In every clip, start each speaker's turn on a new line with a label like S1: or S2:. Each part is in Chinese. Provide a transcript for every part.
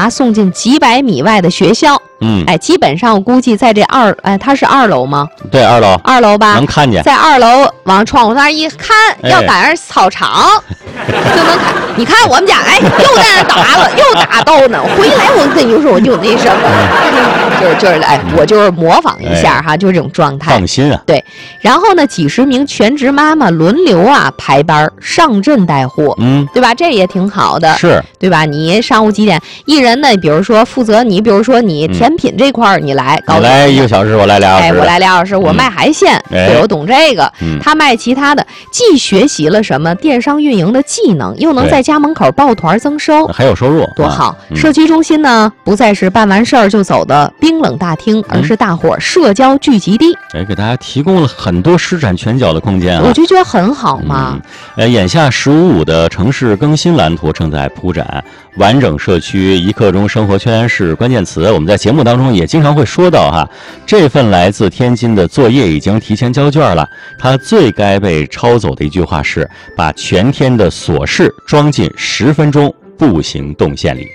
S1: 娃送进几百米外的学校。基本上我估计在这它是2楼吗？
S2: 对，2楼
S1: 吧，
S2: 能看见，
S1: 在2楼往窗户那一看，要赶上操场，就能看。你看我们家，又在那打了，又打斗呢。回来我跟你说，我就那什么，就是我就是模仿一下哈，就是这种状态。
S2: 放心啊。
S1: 对，然后呢，几十名全职妈妈轮流排班上阵带货，对吧？这也挺好的，
S2: 是，
S1: 对吧？你上午几点，一人呢，比如说负责你，比如说你甜品这块儿，你来
S2: 1个小时，我来2小时，
S1: 我来2小时，我卖海鲜，我懂这个，他卖其他的，既学习了什么电商运营的技能，又能在家门口抱团增收，
S2: 还有收入，
S1: 多好！社区中心呢，不再是办完事儿就走的冰冷大厅，而是大伙社交聚集地。
S2: 给大家提供了很多施展拳脚的空间
S1: 我就觉得很好嘛。
S2: 眼下“15+5”的城市更新蓝图正在铺展，完整社区一刻钟生活圈是关键词。我们在节目当中也经常会说到这份来自天津的作业已经提前交卷了。他最该被抄走的一句话是：把全天的琐事装进10分钟步行动线里。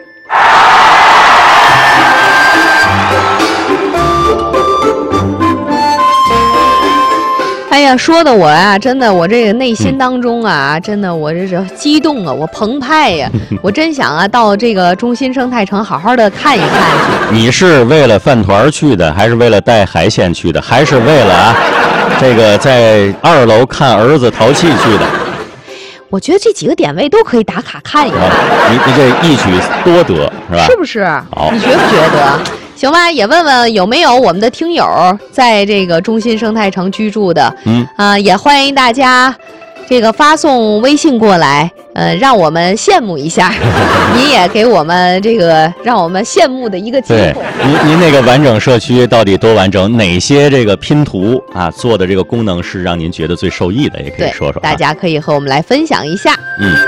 S1: 哎呀，说的我真的，我这个内心当中真的，我这是激动我澎湃呀！我真想到这个中心生态城好好的看一看去。
S2: 你是为了饭团去的，还是为了带海鲜去的，还是为了这个在2楼看儿子淘气去的？
S1: 我觉得这几个点位都可以打卡看一看。
S2: 你这一举多得是吧？
S1: 是不是？
S2: 好，
S1: 你觉不觉得？行吧，也问问有没有我们的听友在这个中心生态城居住的，也欢迎大家这个发送微信过来，让我们羡慕一下，你也给我们这个让我们羡慕的一个机会。
S2: 您那个完整社区到底多完整？哪些这个拼图做的这个功能是让您觉得最受益的？也可以说说，
S1: 大家可以和我们来分享一下。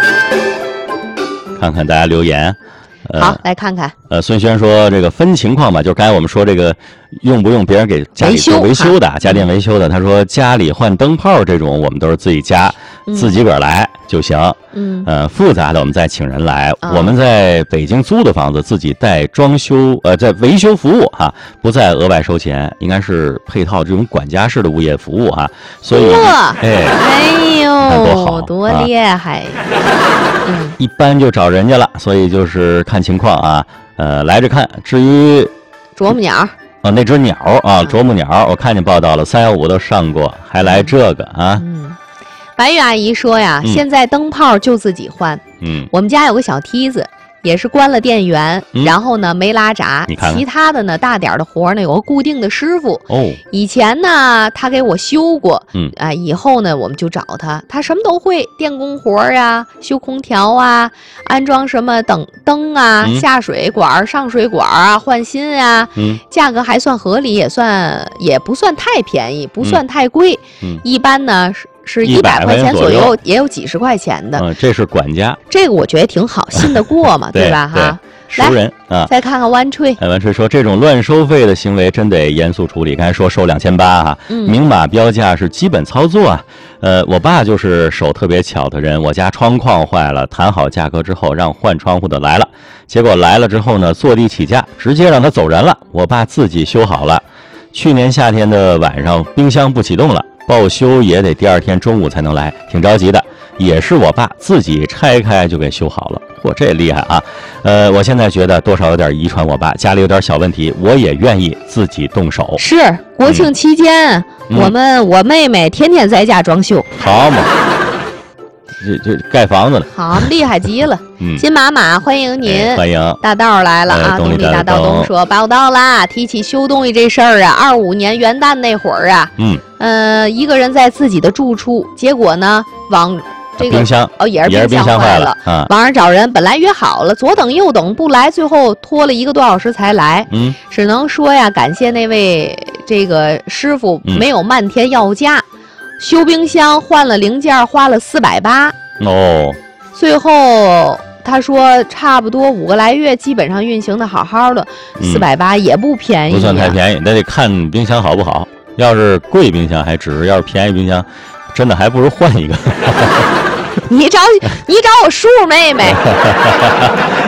S2: 看看大家留言。
S1: 好，来看看。
S2: 孙轩说这个分情况吧，就是刚才我们说这个用不用别人给家里做维修的，家电维修的。他说家里换灯泡这种，我们都是自己家，自己个儿来就行。复杂的我们再请人来。我们在北京租的房子，自己带装修，在维修服务不再额外收钱，应该是配套这种管家式的物业服务所以
S1: 哎呦，多厉害！
S2: 一般就找人家了，所以就是看情况来着看。至于
S1: 啄木鸟
S2: 那只鸟啄木鸟，我看见报道了，315都上过，还来这个
S1: 白玉阿姨说呀，现在灯泡就自己换。我们家有个小梯子，也是关了电源，然后呢没拉闸，
S2: 你看看
S1: 其他的呢大点的活呢有个固定的师傅。以前呢他给我修过，以后呢我们就找他，他什么都会，电工活修空调安装什么灯下水管上水管换新价格还算合理，也不算太便宜，不算太贵，一般呢是100块钱左右，也有几十块钱的。
S2: 这是管家，
S1: 这个我觉得挺好，信得过嘛，对吧？
S2: 熟人
S1: 再看看弯吹。
S2: 弯吹说这种乱收费的行为真得严肃处理。刚才说收2800明码标价是基本操作我爸就是手特别巧的人，我家窗框坏了，谈好价格之后让换窗户的来了，结果来了之后呢，坐地起价，直接让他走人了。我爸自己修好了。去年夏天的晚上，冰箱不启动了，报修也得第2天中午才能来，挺着急的。也是我爸自己拆开就给修好了，这厉害我现在觉得多少有点遗传我爸，家里有点小问题，我也愿意自己动手。
S1: 是国庆期间，我妹妹天天在家装修，
S2: 好嘛，这盖房子了，
S1: 好厉害极了。金妈妈欢迎您，
S2: 欢迎
S1: 大道来了东里大道东说报道啦。提起修东西这事儿25年元旦那会儿一个人在自己的住处，结果呢往这个
S2: 冰箱
S1: 也是冰箱坏了，网上找人，本来约好了，左等右等不来，最后拖了1个多小时才来。只能说感谢那位这个师傅没有漫天要价，修冰箱换了零件花了480。最后他说差不多5个来月，基本上运行的好好的，480也不便宜，
S2: 不算太便宜，那得看冰箱好不好。要是贵冰箱还值，要是便宜冰箱，真的还不如换一个。你
S1: 找我叔妹妹。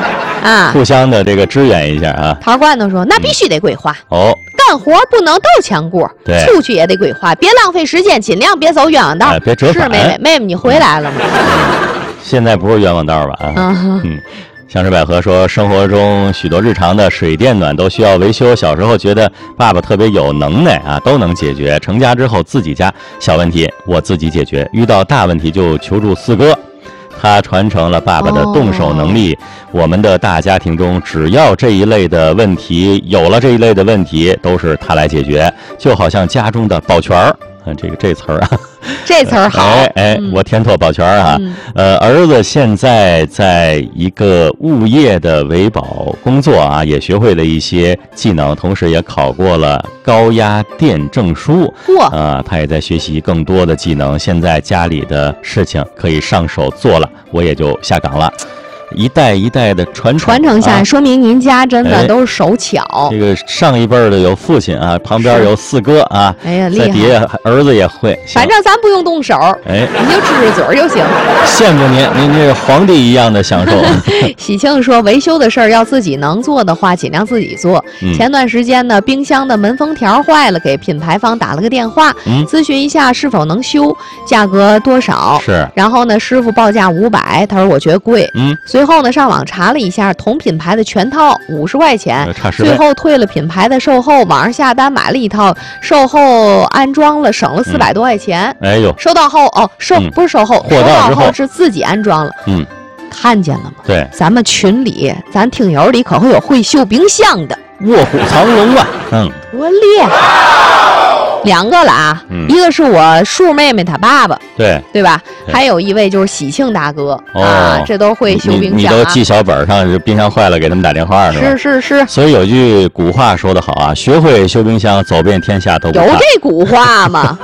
S1: 啊，
S2: 互相的这个支援一下啊。
S1: 桃罐头说：“那必须得规划
S2: 哦，
S1: 干活不能斗强过，
S2: 对，
S1: 出去也得规划，别浪费时间，尽量别走冤枉道。
S2: 别折返。
S1: 是妹妹，你回来了吗？
S2: 现在不是冤枉道吧？香水百合说，生活中许多日常的水电暖都需要维修。小时候觉得爸爸特别有能耐啊，都能解决。成家之后，自己家小问题我自己解决，遇到大问题就求助四哥。他传承了爸爸的动手能力。我们的大家庭中，只要这一类的问题有了，这一类的问题都是他来解决，就好像家中的保全儿。这词儿啊，
S1: 这词儿好。
S2: 我填妥保全啊。儿子现在在一个物业的维保工作啊，也学会了一些技能，同时也考过了高压电证书。他也在学习更多的技能。现在家里的事情可以上手做了，我也就下岗了。一代一代的传
S1: 承下来，说明您家真的都是手巧。
S2: 这个上一辈的有父亲啊，旁边有四哥啊，
S1: 哎呀，厉害！
S2: 在底下儿子也会。
S1: 反正咱不用动手，你就支嘴就行。
S2: 羡慕您这皇帝一样的享受。
S1: 喜庆说，维修的事儿要自己能做的话，尽量自己做。前段时间呢，冰箱的门封条坏了，给品牌方打了个电话，咨询一下是否能修，价格多少。
S2: 是。
S1: 然后呢，师傅报价500，他说我觉得贵。随后呢，上网查了一下，同品牌的全套50块钱，最后退了品牌的售后，网上下单买了一套，售后安装了，省了400多块钱。
S2: 哎呦，
S1: 收到后不是售后，收到后是自己安装了。看见了吗？
S2: 对，
S1: 咱们群里，咱听友里可会有会修冰箱的，
S2: 卧虎藏龙啊！
S1: 多厉害！2个了啊，一个是我树妹妹她爸爸，对吧？还有一位就是喜庆大哥啊，这都会修冰箱。
S2: 你都记小本上，冰箱坏了给他们打电话是吧？
S1: 是。
S2: 所以有句古话说得好啊，学会修冰箱，走遍天下都不怕。
S1: 有这古话吗？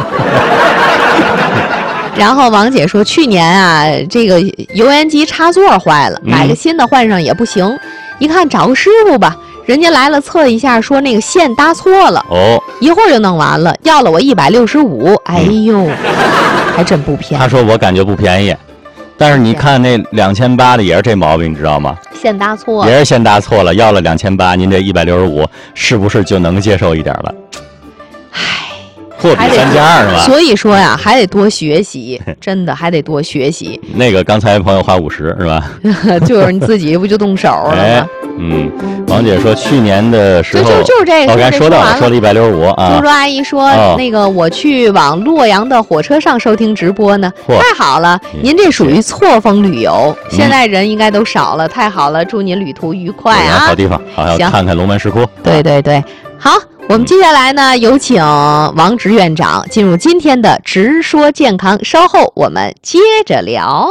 S1: 然后王姐说，去年啊，这个油烟机插座坏了，买个新的换上也不行，一看找个师傅吧。人家来了测一下，说那个线搭错了，一会儿就弄完了，要了我165。哎呦，还真不便宜。
S2: 他说我感觉不便宜，但是你看那2800的也是这毛病，你知道吗？
S1: 线搭错了，
S2: 也是线搭错了，要了2800，您这165是不是就能接受一点了？货比3家2是吧？
S1: 所以说呀，还得多学习，真的还得多学习。
S2: 那个刚才朋友花50是吧？
S1: 就是你自己不就动手了吗？
S2: 王姐说去年的时候
S1: 就是这个，
S2: 我刚才说到了，说了165啊。
S1: 猪猪阿姨说，那个我去往洛阳的火车上收听直播呢，太好了！您这属于错峰旅游，现在人应该都少了，太好了！祝您旅途愉快啊！
S2: 好地方，好，要看看龙门石窟。
S1: 对，好。我们接下来呢，有请王直院长进入今天的直说健康，稍后我们接着聊。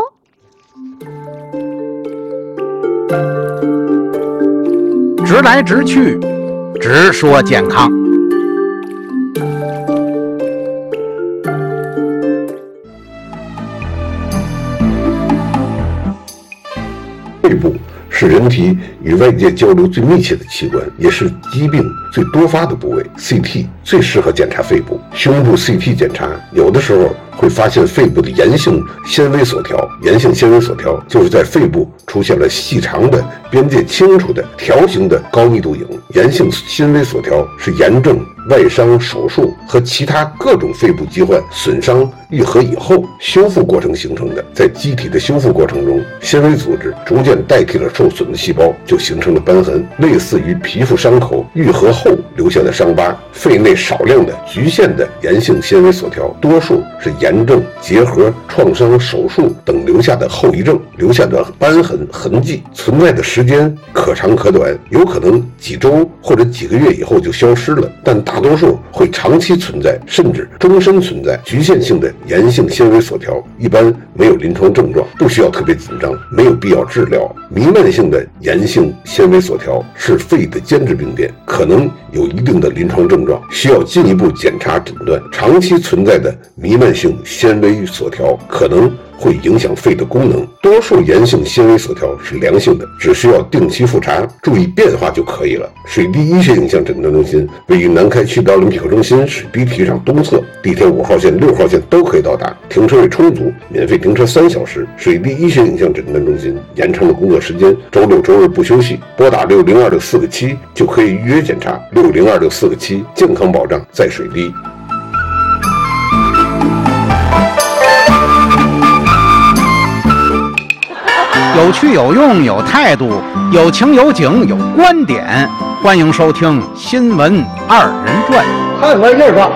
S3: 直来直去，直说健康。
S4: 肺部是人体与外界交流最密切的器官，也是疾病最多发的部位。CT 最适合检查肺部。胸部 CT 检查有的时候会发现肺部的炎性纤维索条。炎性纤维索条就是在肺部出现了细长的、边界清楚的条形的高密度影。炎性纤维索条是炎症、外伤、手术和其他各种肺部疾患损伤愈合以后修复过程形成的。在机体的修复过程中，纤维组织逐渐代替了受损的细胞，就形成了瘢痕，类似于皮肤伤口愈合后留下的伤疤。肺内少量的局限的炎性纤维索条，多数是炎症、结核、创伤、手术等留下的后遗症，留下的瘢痕痕迹存在的时间可长可短，有可能几周或者几个月以后就消失了，但大多数会长期存在，甚至终身存在。局限性的炎性纤维索条一般没有临床症状，不需要特别紧张，没有必要治疗。弥漫性的炎性纤维索条是肺的间质病变，可能有一定的临床症状，需要进一步检查诊断。长期存在的弥漫性纤维索条可能会影响肺的功能。多数炎性纤维色条是良性的，只需要定期复查，注意变化就可以了。水滴医学影像诊断中心位于南开区的奥林匹克中心水滴体育场东侧，地铁5号线、6号线都可以到达，停车位充足，免费停车3小时。水滴医学影像诊断中心延长了工作时间，周六周日不休息。拨打602-647就可以预约检查，602-647，健康保障在水滴。
S3: 有趣有用有态度，有情有景有观点，欢迎收听《新闻二人转》。
S5: 看玩意儿吧，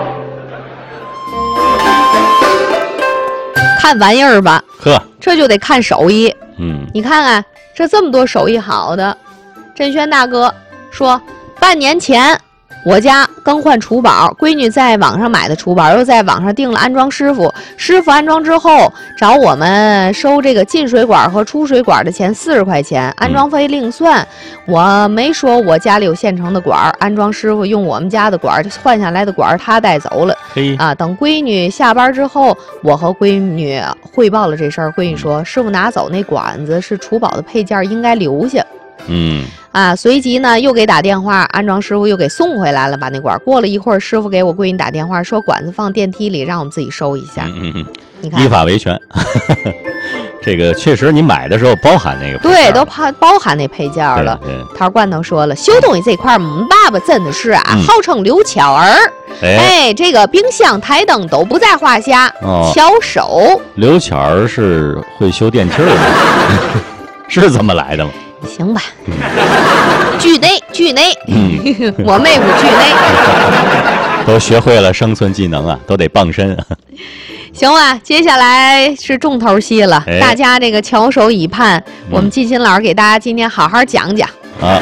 S1: 看玩意儿吧，
S2: 呵，
S1: 这就得看手艺。
S2: 你
S1: 看看这么多手艺好的，振轩大哥说，半年前我家更换厨宝，闺女在网上买的厨宝，又在网上订了安装师傅，师傅安装之后找我们收这个进水管和出水管的钱40块钱，安装费另算。我没说我家里有现成的管，安装师傅用我们家的管换下来的管他带走了。等闺女下班之后，我和闺女汇报了这事儿，闺女说师傅拿走那管子是厨宝的配件，应该留下。随即呢又给打电话，安装师傅又给送回来了，把那管。过了一会儿，师傅给我闺女打电话说管子放电梯里，让我们自己收一下。你看，
S2: 依法维权。这个确实，你买的时候包含那个配件，
S1: 对，都包含那配件了。桃罐头说了，修东西这块，我们爸爸真的是号称刘巧儿。这个冰箱、台灯都不在话下，巧手。
S2: 刘巧儿是会修电器的，是这么来的吗？
S1: 行吧，剧内，我妹夫剧内
S2: 都学会了生存技能啊，都得傍身。
S1: 行吧，接下来是重头戏了，大家这个翘首以盼。我们金鑫老师给大家今天好好讲讲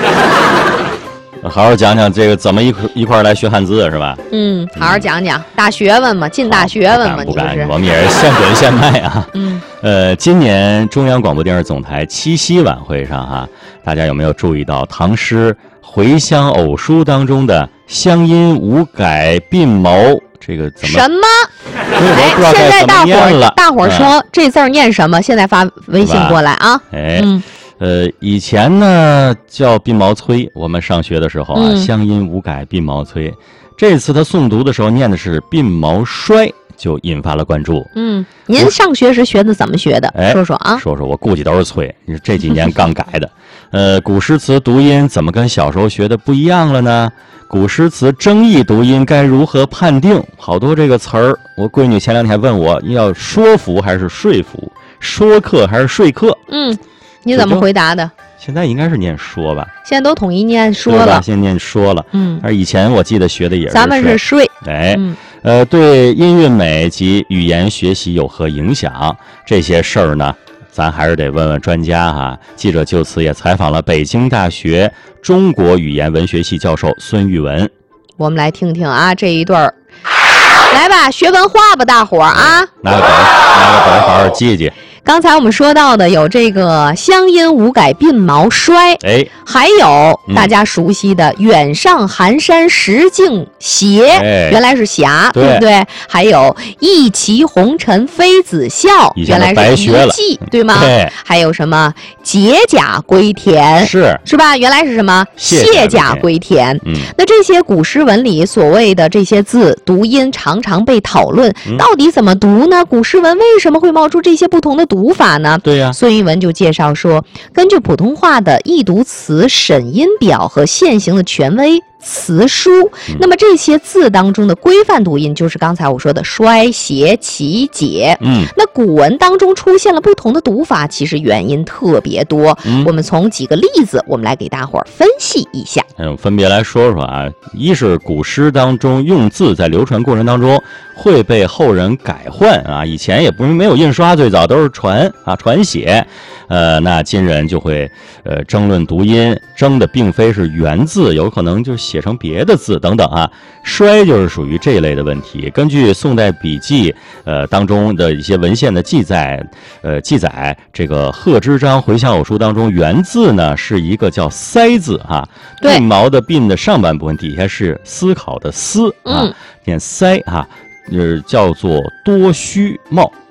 S2: 好好讲讲这个怎么一块来学汉字是吧？
S1: 好好讲讲大学问嘛，进大学问嘛，
S2: 不敢，我们也是现滚现卖啊。今年中央广播电视总台七夕晚会上大家有没有注意到唐诗《回乡偶书》当中的乡音无改鬓毛？这个怎么
S1: 什么？现在大伙儿说这字儿念什么？现在发微信过来啊。
S2: 以前呢叫鬓毛催，我们上学的时候乡音无改鬓毛催。这次他诵读的时候念的是鬓毛衰，就引发了关注。
S1: 您上学时学的怎么学的？说说啊。
S2: 说我估计都是催，这几年刚改的。古诗词读音怎么跟小时候学的不一样了呢？古诗词争议读音该如何判定？好多这个词儿，我闺女前2天问我要说服还是说服，说客还是说客。
S1: 你怎么回答的？
S2: 现在应该是念说吧，
S1: 现在都统一念说了，
S2: 现在念说了。而以前我记得学的也是
S1: 咱们是睡。
S2: 对音韵美及语言学习有何影响？这些事儿呢，咱还是得问问专家记者就此也采访了北京大学中国语言文学系教授孙玉文。
S1: 我们来听听这一段儿，来吧，学文化吧，大伙儿
S2: 拿个本好好记记。
S1: 刚才我们说到的有这个乡音无改鬓毛衰，还有大家熟悉的远上寒山石径斜，原来是霞，对不对？还有一骑红尘妃子笑，原来是遗迹，对吗？还有什么解甲归田，是吧？原来是什么卸甲归田。那这些古诗文里所谓的这些字读音常常被讨论，到底怎么读呢？古诗文为什么会冒出这些不同的读法呢？
S2: 对呀，
S1: 孙玉文就介绍说，根据普通话的易读词审音表和现行的权威词书，那么这些字当中的规范读音就是刚才我说的衰、斜、起、解。那古文当中出现了不同的读法，其实原因特别多。我们从几个例子，我们来给大伙儿分析一下。
S2: 分别来说说一是古诗当中用字在流传过程当中会被后人改换以前也没有印刷，最早都是传写。那今人就会争论读音，争的并非是原字，有可能就写成别的字等等衰就是属于这一类的问题。根据宋代笔记当中的一些文献的记载这个贺知章回乡偶书当中原字呢是一个叫腮字鬓毛的鬓的上半部分底下是思考的思念腮叫做多须茂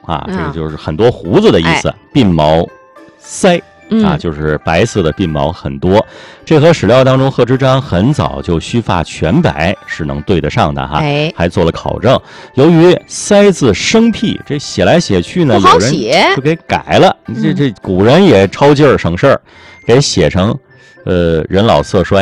S2: 啊，这个就是很多胡子的意思。鬓毛腮啊，就是白色的鬓毛很多。这和史料当中贺知章很早就须发全白是能对得上的哈，还做了考证。由于腮字生僻，这写来写去呢，有人就给改了。这古人也抄劲儿省事儿，给写成人老色衰。